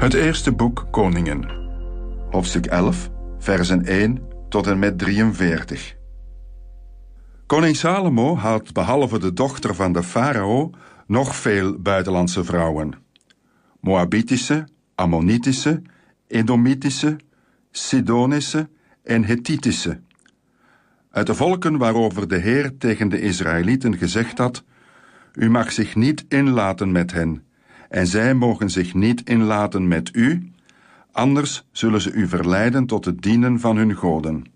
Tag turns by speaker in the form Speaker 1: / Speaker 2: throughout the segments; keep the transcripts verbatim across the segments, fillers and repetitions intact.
Speaker 1: Het eerste boek Koningen, hoofdstuk elf, versen één tot en met drieënveertig. Koning Salomo had behalve de dochter van de farao nog veel buitenlandse vrouwen. Moabitische, Ammonitische, Edomitische, Sidonische en Hethitische. Uit de volken waarover de Heer tegen de Israëlieten gezegd had: U mag zich niet inlaten met hen, en zij mogen zich niet inlaten met u, anders zullen ze u verleiden tot het dienen van hun goden.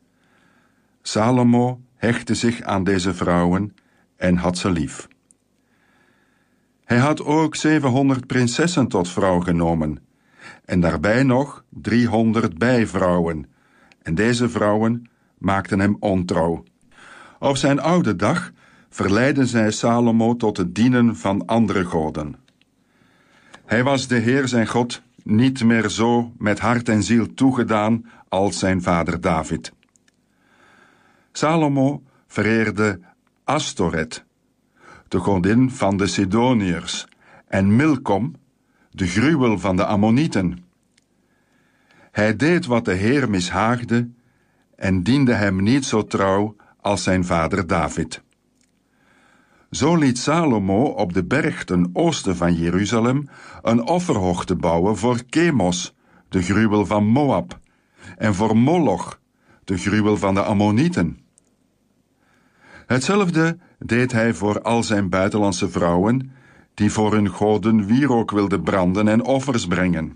Speaker 1: Salomo hechtte zich aan deze vrouwen en had ze lief. Hij had ook zevenhonderd prinsessen tot vrouw genomen, en daarbij nog driehonderd bijvrouwen, en deze vrouwen maakten hem ontrouw. Op zijn oude dag verleidden zij Salomo tot het dienen van andere goden. Hij was de Heer zijn God niet meer zo met hart en ziel toegedaan als zijn vader David. Salomo vereerde Astoret, de godin van de Sidoniërs, en Milkom, de gruwel van de Ammonieten. Hij deed wat de Heer mishaagde en diende hem niet zo trouw als zijn vader David. Zo liet Salomo op de berg ten oosten van Jeruzalem een offerhoogte bouwen voor Chemos, de gruwel van Moab, en voor Moloch, de gruwel van de Ammonieten. Hetzelfde deed hij voor al zijn buitenlandse vrouwen, die voor hun goden wierook wilden branden en offers brengen.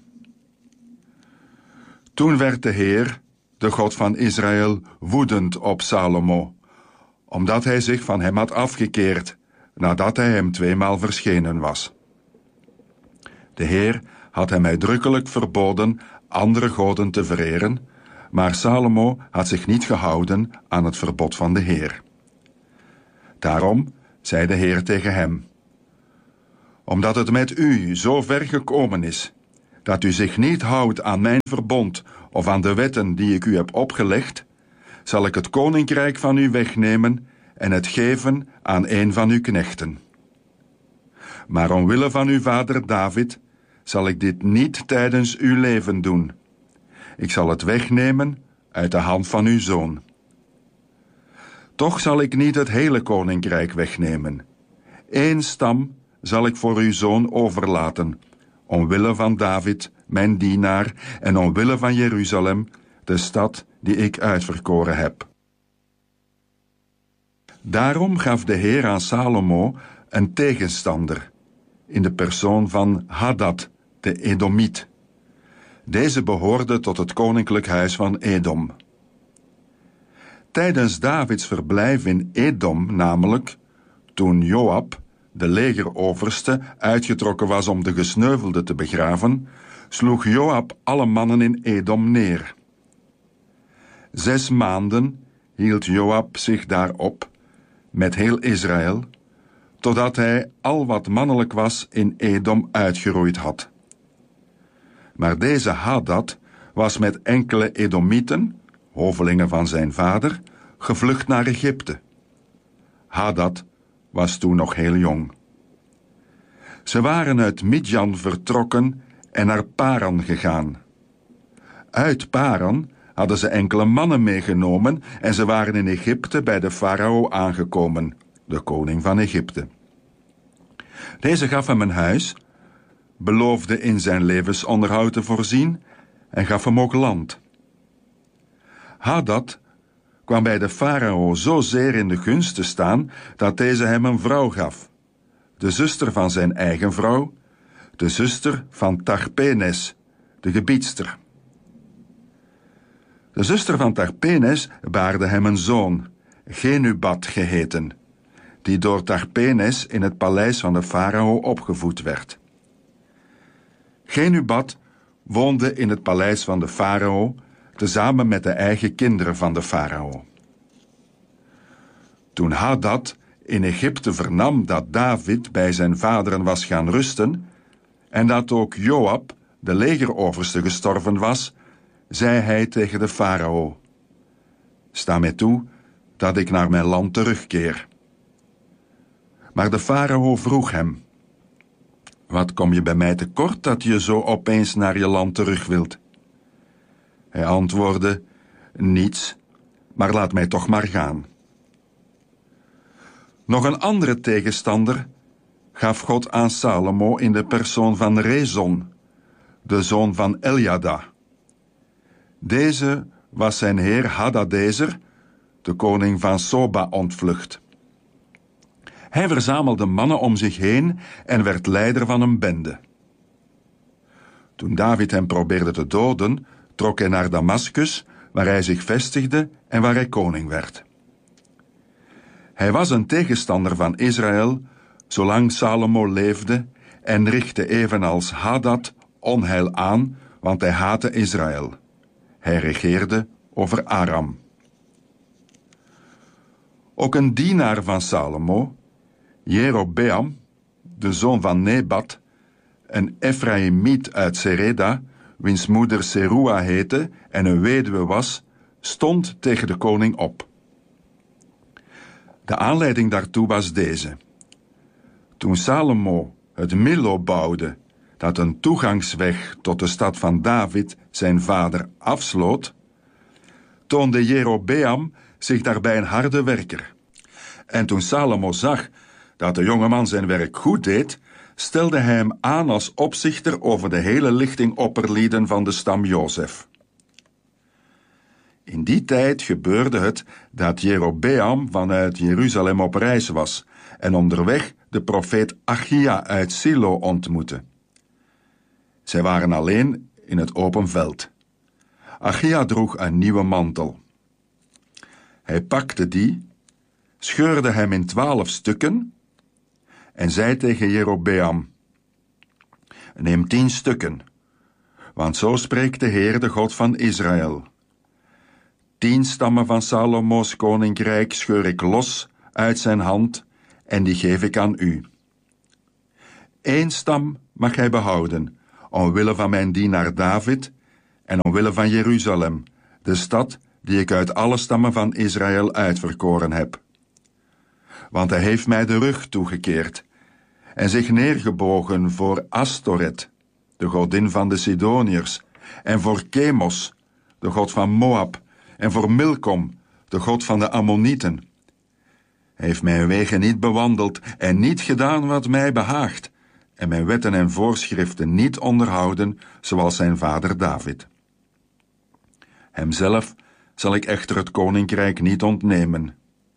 Speaker 1: Toen werd de Heer, de God van Israël, woedend op Salomo, omdat hij zich van hem had afgekeerd, nadat hij hem tweemaal verschenen was. De Heer had hem uitdrukkelijk verboden andere goden te vereren, maar Salomo had zich niet gehouden aan het verbod van de Heer. Daarom zei de Heer tegen hem: Omdat het met u zo ver gekomen is, dat u zich niet houdt aan mijn verbond of aan de wetten die ik u heb opgelegd, zal ik het koninkrijk van u wegnemen en het geven aan een van uw knechten. Maar omwille van uw vader David zal ik dit niet tijdens uw leven doen. Ik zal het wegnemen uit de hand van uw zoon. Toch zal ik niet het hele koninkrijk wegnemen. Eén stam zal ik voor uw zoon overlaten, omwille van David, mijn dienaar, en omwille van Jeruzalem, de stad die ik uitverkoren heb. Daarom gaf de Heer aan Salomo een tegenstander, in de persoon van Hadad, de Edomiet. Deze behoorde tot het koninklijk huis van Edom. Tijdens Davids verblijf in Edom namelijk, toen Joab, de legeroverste, uitgetrokken was om de gesneuvelde te begraven, sloeg Joab alle mannen in Edom neer. Zes maanden hield Joab zich daarop, met heel Israël, totdat hij al wat mannelijk was in Edom uitgeroeid had. Maar deze Hadad was met enkele Edomieten, hovelingen van zijn vader, gevlucht naar Egypte. Hadad was toen nog heel jong. Ze waren uit Midjan vertrokken en naar Paran gegaan. Uit Paran hadden ze enkele mannen meegenomen en ze waren in Egypte bij de farao aangekomen, de koning van Egypte. Deze gaf hem een huis, beloofde in zijn levensonderhoud te voorzien en gaf hem ook land. Hadad kwam bij de farao zozeer in de gunst te staan dat deze hem een vrouw gaf, de zuster van zijn eigen vrouw, de zuster van Tachpenes, de gebiedster. De zuster van Tachpenes baarde hem een zoon, Genubat geheten, die door Tachpenes in het paleis van de farao opgevoed werd. Genubat woonde in het paleis van de farao, tezamen met de eigen kinderen van de farao. Toen Hadad in Egypte vernam dat David bij zijn vaderen was gaan rusten en dat ook Joab, de legeroverste, gestorven was, zei hij tegen de farao: Sta mij toe dat ik naar mijn land terugkeer. Maar de farao vroeg hem: wat kom je bij mij tekort dat je zo opeens naar je land terug wilt? Hij antwoordde, niets, maar laat mij toch maar gaan. Nog een andere tegenstander gaf God aan Salomo in de persoon van Rezon, de zoon van Eljada. Deze was zijn heer Hadadezer, de koning van Soba, ontvlucht. Hij verzamelde mannen om zich heen en werd leider van een bende. Toen David hem probeerde te doden, trok hij naar Damaskus, waar hij zich vestigde en waar hij koning werd. Hij was een tegenstander van Israël, zolang Salomo leefde, en richtte evenals Hadad onheil aan, want hij haatte Israël. Hij regeerde over Aram. Ook een dienaar van Salomo, Jerobeam, de zoon van Nebat, een Efraïmiet uit Sereda, wiens moeder Serua heette en een weduwe was, stond tegen de koning op. De aanleiding daartoe was deze. Toen Salomo het Millo bouwde, dat een toegangsweg tot de stad van David, zijn vader, afsloot, toonde Jerobeam zich daarbij een harde werker. En toen Salomo zag dat de jongeman zijn werk goed deed, stelde hij hem aan als opzichter over de hele lichting opperlieden van de stam Jozef. In die tijd gebeurde het dat Jerobeam vanuit Jeruzalem op reis was en onderweg de profeet Achia uit Silo ontmoette. Zij waren alleen in het open veld. Achia droeg een nieuwe mantel. Hij pakte die, scheurde hem in twaalf stukken en zei tegen Jerobeam, neem tien stukken, want zo spreekt de Heer, de God van Israël. Tien stammen van Salomo's koninkrijk scheur ik los uit zijn hand en die geef ik aan u. Eén stam mag hij behouden, omwille van mijn dienaar David en omwille van Jeruzalem, de stad die ik uit alle stammen van Israël uitverkoren heb. Want hij heeft mij de rug toegekeerd en zich neergebogen voor Astoret, de godin van de Sidoniërs, en voor Chemos, de god van Moab, en voor Milkom, de god van de Ammonieten. Hij heeft mijn wegen niet bewandeld en niet gedaan wat mij behaagt, en mijn wetten en voorschriften niet onderhouden, zoals zijn vader David. Hemzelf zal ik echter het koninkrijk niet ontnemen.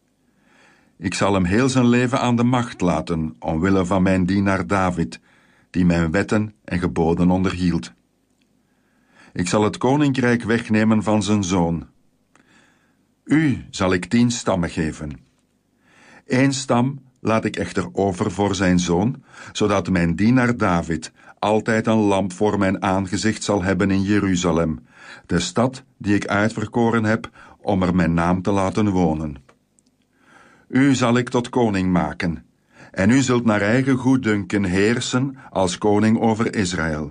Speaker 1: Ik zal hem heel zijn leven aan de macht laten, omwille van mijn dienaar David, die mijn wetten en geboden onderhield. Ik zal het koninkrijk wegnemen van zijn zoon. U zal ik tien stammen geven. Eén stam laat ik echter over voor zijn zoon, zodat mijn dienaar David altijd een lamp voor mijn aangezicht zal hebben in Jeruzalem, de stad die ik uitverkoren heb om er mijn naam te laten wonen. U zal ik tot koning maken, en u zult naar eigen goeddunken heersen als koning over Israël.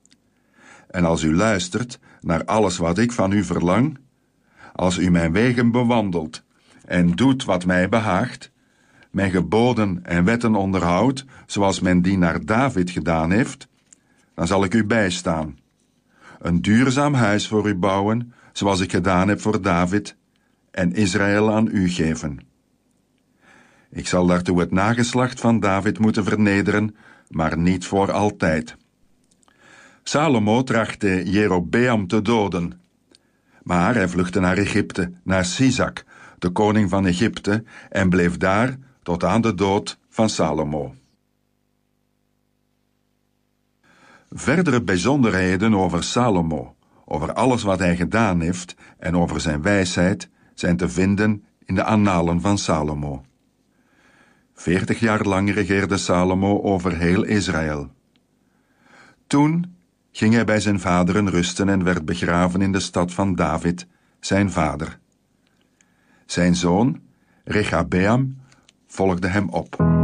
Speaker 1: En als u luistert naar alles wat ik van u verlang, als u mijn wegen bewandelt en doet wat mij behaagt, mijn geboden en wetten onderhoudt, zoals mijn dienaar David gedaan heeft, dan zal ik u bijstaan. Een duurzaam huis voor u bouwen, zoals ik gedaan heb voor David, en Israël aan u geven. Ik zal daartoe het nageslacht van David moeten vernederen, maar niet voor altijd. Salomo trachtte Jerobeam te doden, maar hij vluchtte naar Egypte, naar Sisak, de koning van Egypte, en bleef daar tot aan de dood van Salomo. Verdere bijzonderheden over Salomo, over alles wat hij gedaan heeft en over zijn wijsheid, zijn te vinden in de annalen van Salomo. Veertig jaar lang regeerde Salomo over heel Israël. Toen ging hij bij zijn vaderen rusten en werd begraven in de stad van David, zijn vader. Zijn zoon, Rechabeam, volgde hem op.